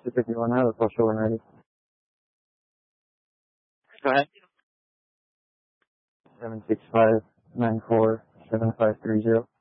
Pacific 1 out, approach over 90. Go ahead. 765-94-7530.